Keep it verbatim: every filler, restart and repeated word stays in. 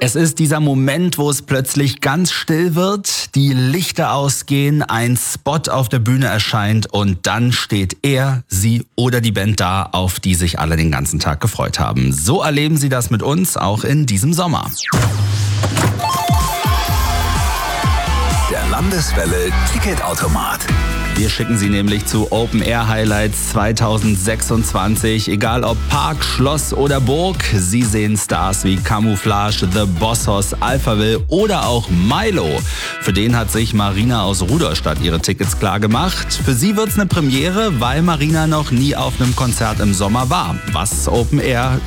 Es ist dieser Moment, wo es plötzlich ganz still wird, die Lichter ausgehen, ein Spot auf der Bühne erscheint und dann steht er, sie oder die Band da, auf die sich alle den ganzen Tag gefreut haben. So erleben Sie das mit uns auch in diesem Sommer. Der Landeswelle Ticketautomat. Wir schicken Sie nämlich zu Open Air Highlights zwanzig sechsundzwanzig. Egal ob Park, Schloss oder Burg, Sie sehen Stars wie Camouflage, The Boss Hoss, Alphaville oder auch Milo. Für den hat sich Marina aus Rudolstadt ihre Tickets klar gemacht. Für sie wird's eine Premiere, weil Marina noch nie auf einem Konzert im Sommer war. Was Open Air